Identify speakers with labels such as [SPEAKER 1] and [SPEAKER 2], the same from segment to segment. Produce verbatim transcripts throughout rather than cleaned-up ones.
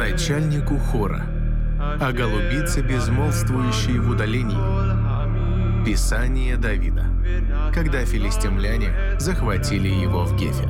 [SPEAKER 1] начальнику хора, о голубице, безмолвствующей в удалении. Писание Давида, когда филистимляне захватили его в Гефе.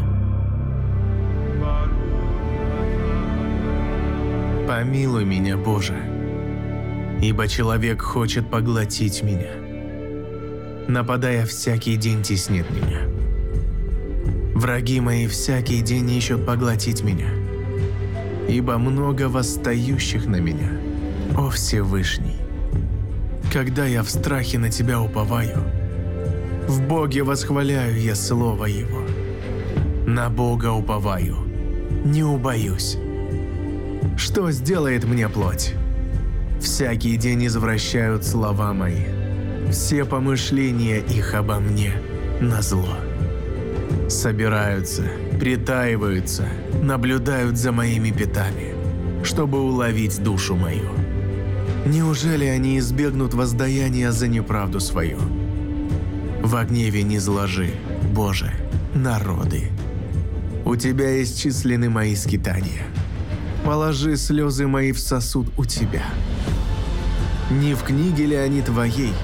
[SPEAKER 1] Помилуй меня, Боже, ибо человек хочет поглотить меня, нападая всякий день теснит меня. Враги мои всякий день ищут поглотить меня, ибо много восстающих на меня, о Всевышний. Когда я в страхе на Тебя уповаю, в Боге восхваляю я слово Его. На Бога уповаю, не убоюсь. Что сделает мне плоть? Всякий день извращают слова мои, все помышления их обо мне назло. Собираются, притаиваются, наблюдают за моими пятами, чтобы уловить душу мою. Неужели они избегнут воздаяния за неправду свою? Во гневе не зложи, Боже, народы. У Тебя исчислены мои скитания. Положи слезы мои в сосуд у Тебя. Не в книге ли они Твоей?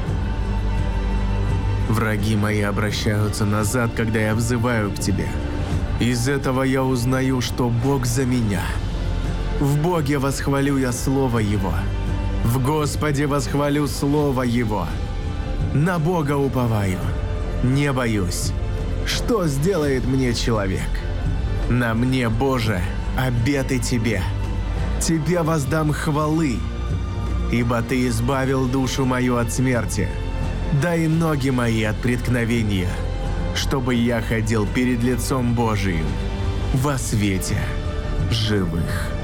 [SPEAKER 1] Враги мои обращаются назад, когда я взываю к Тебе. Из этого я узнаю, что Бог за меня. В Боге восхвалю я Слово Его. В Господе восхвалю Слово Его. На Бога уповаю, не боюсь. Что сделает мне человек? На мне, Боже, обеты Тебе. Тебе воздам хвалы, ибо Ты избавил душу мою от смерти. Дай ноги мои от преткновения, чтобы я ходил перед лицом Божиим во свете живых.